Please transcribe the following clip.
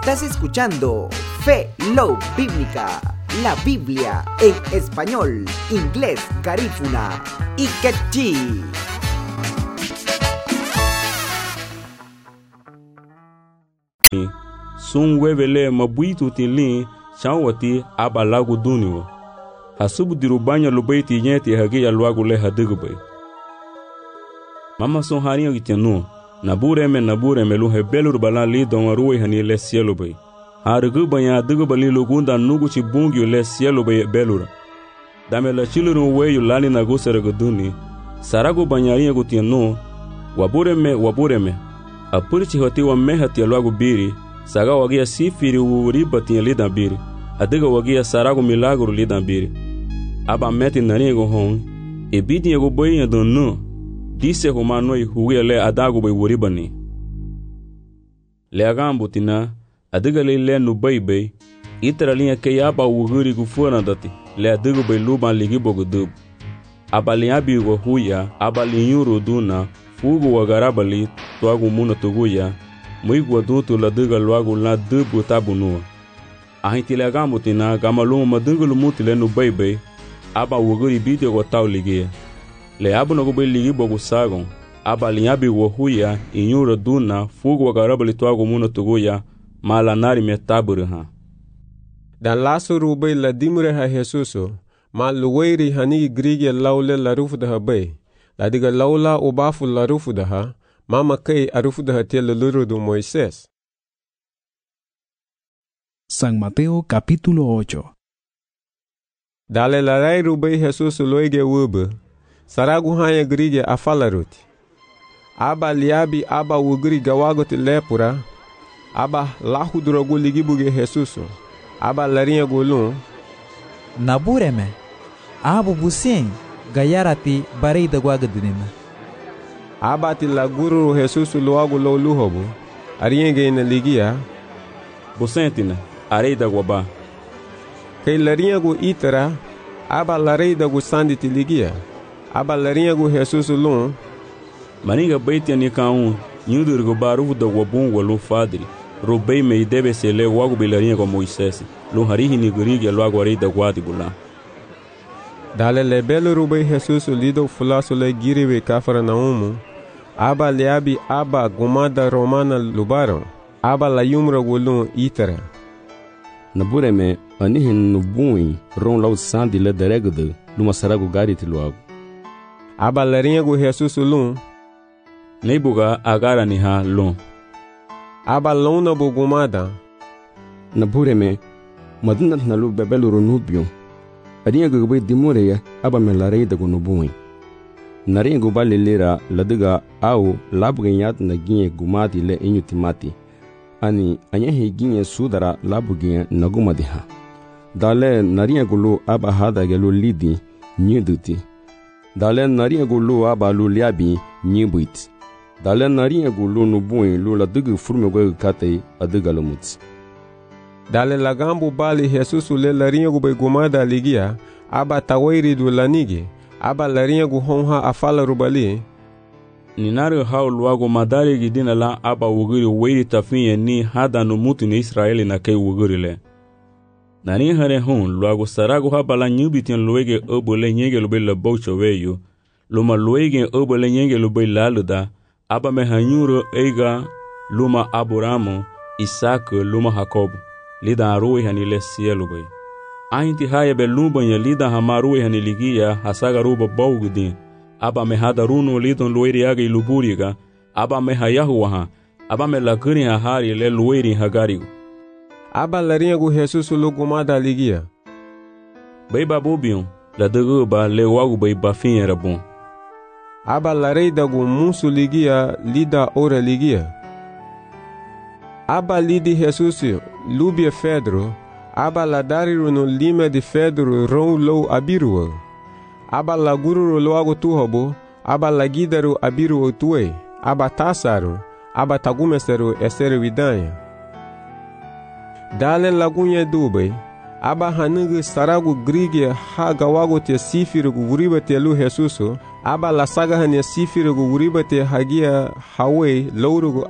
Estás escuchando Fe, Love Bíblica, la Biblia en español, inglés, garífuna y quechí. Sun webele mabuitu tilin chanwati abalagu duniwa. Hasubu dirubanya lubaiti nyeti hagi ya luagu le hadigubay. Mama sun hariyo gitenu. Nabureme lu hebelur balan li don ruwe hani le cielo bay. Hargu banya digubali lugunda nugu ci bungi le cielo bay belura. Dame la chiluru we yulani nagu seraguduni. Saragu banyari gutienu. Wabureme. Apurichi hoti wa mehati ya luagu biri. Saga wagia sifiri uriba tiya lidan biri. Adiga wagia saragu milagru lidan biri. Aba meti nariego hon. Ebidi yego boy ya donu. Dise humanoi huye le adagu bay uribani. Le agambu tina. Adiga le nubai bay. Itara liya ke aba uguri gufuna dati. Le adiga bay luban ligibo gudub. Aba liyabi go huya. Aba liyuru duna. Fugu wagarabali. Tuagu muna tuguya. Muigwa dutu la diga luagu la dubu tabunua. Ahintile agamu tina gamalumu madingulu mutile nubai bay. Aba uguri bidi go tau ligia. Le abu nagubai ligibo gusagon. Aba liyabi go huya. Inyura duna. Fugu wagarabali tuagu muna tuguya. Mala nari me taburi ha. Dan lasu rubai la dimure ha Jesuso. Ma luwairi hani grige laule la rufu daha bay. La diga laula ubafu la rufu daha. Mama kay arufu daha tia luluru do Moisés. San Mateo capítulo 8. Dale la rai rubai Jesuso loige wube. Saragu hanya grige afalaruti. Aba liabi aba wugri gawagote lepura. Aba lahu drogu ligibuge Jesuso. Aba larinha golun. Nabureme. Abu busien. Gayarati barei da guagadinima. Aba ti la guru Jesuso loago lo luhobo. Arienge na ligia. Busentina. Arei da guaba. Kay larinha go itara. Aba larei da gu sandi ti ligia. Aba larinha go Jesuso lun. Maninga baitia ni kaun. Nyudur go barufu da guabun walu fadri. Robei me debe se le wago bilarinha com Moisés. Lo harihi ni gurigi loago arei da guadi bula. Dale le belo rubai Jesuso lido fulaso le giriwe kafara naumu. Aba leabi aba gumada romana lubaron. Aba la yumra gulun itara. Nabureme anihin nubuin ron lau sandi le deregudu luma saragu gariti luago. Aba larinha go Jesuso lun. Neibuga agara ni ha lun. Aba lona bugumada. Nabureme madinat nalu bebelu runubio. Arinha gubai dimureya aba melarei da gunubuin. Narinha gubali lira ladiga au labuganyat na ginye gumati le inyutimati. Ani anyahe ginye sudara labuginya na gumadiha. Dale narinha gulu aba hada gelu lidi nyiduti. Dale narinha gulu aba lu liabi nyibuiti. Dale narinha gulu nubuin lu ladiga furme gwe katei adiga lumuti. Dale lagambu bali Jesuso le larinha gu begumada ligia. Aba tawairi du lanige. Aba larinha gu honha afala rubali. Ninari hao luago madari gidina la aba wugiri weiri tafinye ni hada numutu ni Israeli na kei wugiri le. Nani hare hon luago sarago haba la nyubitian luege obole nyenge lube la baucho weyo. Luma luege obole nyenge lube la luda. Aba mehanyuro eiga luma Aburamo, Isaac luma Jacob. Lida aruwe hani le cielo bay. Ainti haya be lumbanya lida hamaruwe hani ligia hasaga ruba baugudin. Aba me hada runo lidon lueri aga iluburiga. Aba me hayahuwaha. Aba me lakini hahari le lueri hagarigo. Aba larinha go Jesuso lugumada ligia. Bay babubion. La daguba le wagu bay bafin rabon. Aba larei dagu musu ligia lida ora ligia. Aba lidi Jesuso lubia Fedro. Aba la dariru no lima de Fedro ron lou abiruo. Aba la gururu loago tuhobo. Aba la gidaru abiruo tuwe. Aba tasaru. Aba tagumeseru eseru vidanya. Dale lagunye dube. Aba hanugu saragu grige hagawago te sifiru guriba te lu Jesuso. Aba la saga hanya sifiru guriba te hagia hawe lourugu